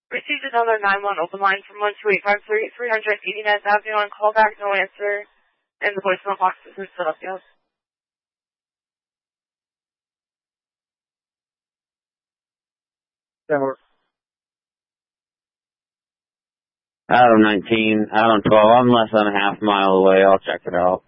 Received another 9-1 open line from 12853, 389th Avenue on callback, no answer, and the voicemail box isn't set up yet. Adam 19, Adam 12, I'm less than a half mile away, I'll check it out.